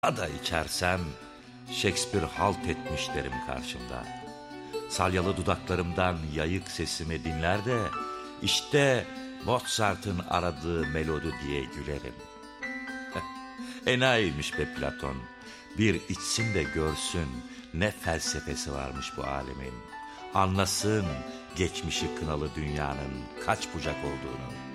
da içersem Shakespeare halt etmiş derim karşımda. Salyalı dudaklarımdan yayık sesimi dinler de işte Mozart'ın aradığı melodi diye gülerim. Enayiymiş be Platon. Bir içsin de görsün ne felsefesi varmış bu alemin. Anlasın geçmişi kınalı dünyanın kaç bucak olduğunu.